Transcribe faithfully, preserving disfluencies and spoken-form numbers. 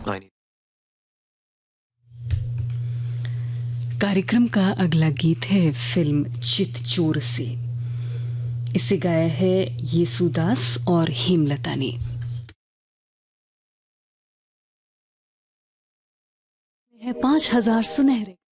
I need कार्यक्रम का अगला गीत है फिल्म चितचोर से। इसे गाया है येसुदास और हेमलता ने। है पांच हजार सुनहरे